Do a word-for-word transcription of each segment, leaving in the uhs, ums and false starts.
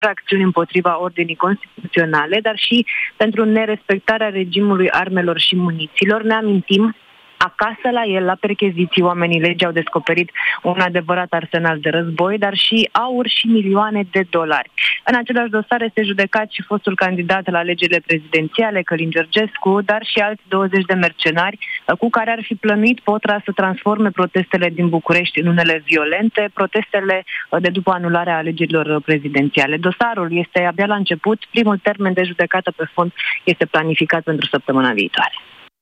acțiuni împotriva ordinii constituționale, dar și pentru nerespectarea regimului armelor și muniților. Ne amintim, acasă la el, la percheziții, oamenii legii au descoperit un adevărat arsenal de război, dar și aur și milioane de dolari. În același dosar este judecat și fostul candidat la alegerile prezidențiale, Călin Georgescu, dar și alți douăzeci de mercenari cu care ar fi plănuit Potra să transforme protestele din București în unele violente, protestele de după anularea alegerilor prezidențiale. Dosarul este abia la început, primul termen de judecată pe fond este planificat pentru săptămâna viitoare.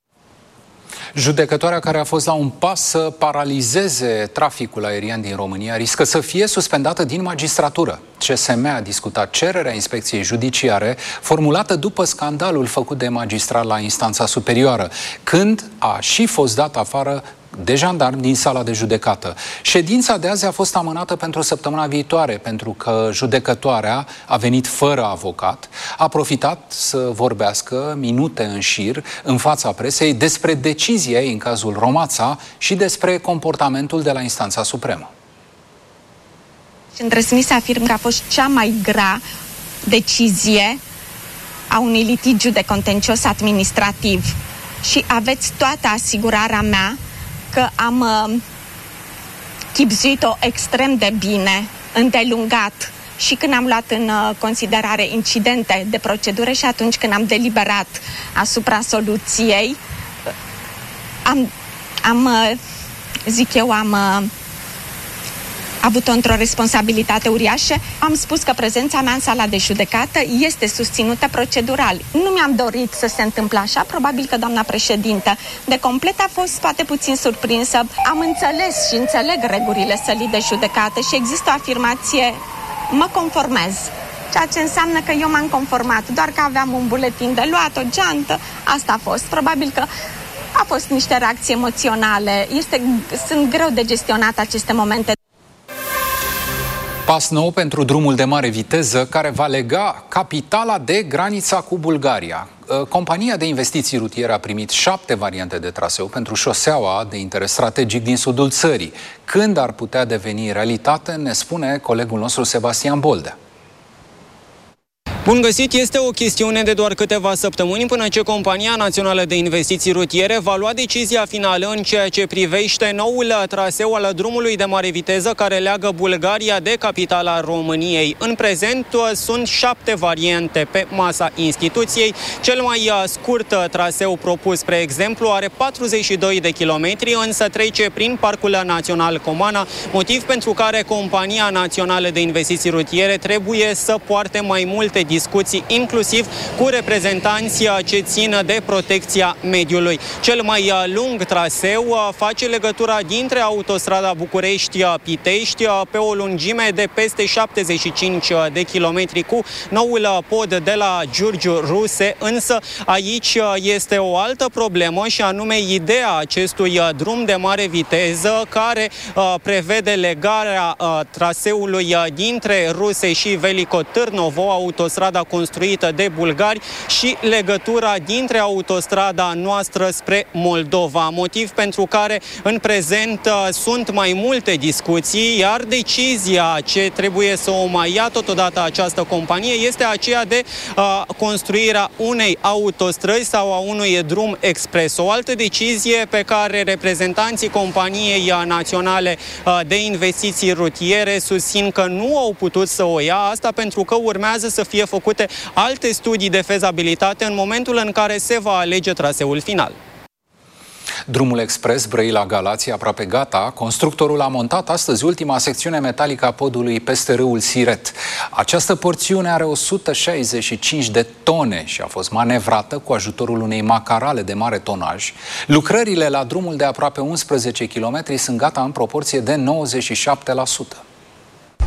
Judecătoarea care a fost la un pas să paralizeze traficul aerian din România riscă să fie suspendată din magistratură. C S M a discutat cererea inspecției judiciare formulată după scandalul făcut de magistrat la instanța superioară, când a și fost dat afară de jandarmi din sala de judecată. Ședința de azi a fost amânată pentru săptămâna viitoare, pentru că judecătoarea a venit fără avocat, a profitat să vorbească minute în șir în fața presei despre decizia ei în cazul Romața și despre comportamentul de la instanța supremă. Și îndrăznit să afirm că a fost cea mai grea decizie a unui litigiu de contencios administrativ și aveți toată asigurarea mea că am uh, chibzuit-o extrem de bine, îndelungat și când am luat în uh, considerare incidente de procedură și atunci când am deliberat asupra soluției, uh, am, am uh, zic eu, am uh, avut-o într-o responsabilitate uriașă. Am spus că prezența mea în sala de judecată este susținută procedural. Nu mi-am dorit să se întâmple așa, probabil că doamna președintă de complet a fost poate puțin surprinsă. Am înțeles și înțeleg regulile sălii de judecată și există o afirmație, mă conformez. Ceea ce înseamnă că eu m-am conformat, doar că aveam un buletin de luat, o geantă, asta a fost. Probabil că a fost niște reacții emoționale. Este, sunt greu de gestionat aceste momente. Pas nou pentru drumul de mare viteză care va lega capitala de granița cu Bulgaria. Compania de investiții rutiere a primit șapte variante de traseu pentru șoseaua de interes strategic din sudul țării. Când ar putea deveni realitate, ne spune colegul nostru Sebastian Boldea. Bun găsit, este o chestiune de doar câteva săptămâni până ce Compania Națională de Investiții Rutiere va lua decizia finală în ceea ce privește noul traseu al drumului de mare viteză care leagă Bulgaria de capitala României. În prezent sunt șapte variante pe masa instituției. Cel mai scurt traseu propus, spre exemplu, are patruzeci și doi de kilometri, însă trece prin Parcul Național Comana, motiv pentru care Compania Națională de Investiții Rutiere trebuie să poarte mai multe discuții, inclusiv cu reprezentanții ce țin de protecția mediului. Cel mai lung traseu face legătura dintre autostrada București-Pitești pe o lungime de peste șaptezeci și cinci de kilometri cu noul pod de la Giurgiu Ruse, însă aici este o altă problemă și anume ideea acestui drum de mare viteză care prevede legarea traseului dintre Ruse și Veliko Târnovo, autostrada construită de bulgari, și legătura dintre autostrada noastră spre Moldova, motiv pentru care în prezent sunt mai multe discuții, iar decizia ce trebuie să o mai ia totodată această companie este aceea de uh, construirea unei autostrăzi sau a unui drum expres. O altă decizie pe care reprezentanții Companiei Naționale uh, de Investiții Rutiere susțin că nu au putut să o ia, asta pentru că urmează să fie făcute alte studii de fezabilitate în momentul în care se va alege traseul final. Drumul expres Brăila-Galați aproape gata. Constructorul a montat astăzi ultima secțiune metalică a podului peste râul Siret. Această porțiune are o sută șaizeci și cinci de tone și a fost manevrată cu ajutorul unei macarale de mare tonaj. Lucrările la drumul de aproape unsprezece kilometri sunt gata în proporție de nouăzeci și șapte la sută.